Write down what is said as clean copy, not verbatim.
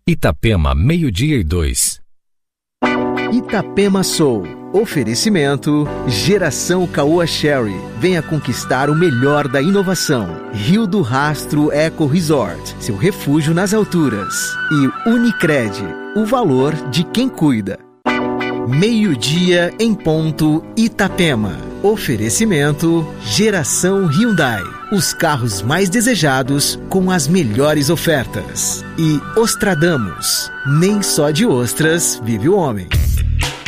Itapema, 12:02. Itapema Soul. Oferecimento Geração Caoa Sherry. Venha conquistar o melhor da inovação. Rio do Rastro Eco Resort. Seu refúgio nas alturas. E Unicred. O valor de quem cuida. 12:00 em ponto, Itapema. Oferecimento Geração Hyundai. Os carros mais desejados com as melhores ofertas. E Ostradamus. Nem só de ostras vive o homem.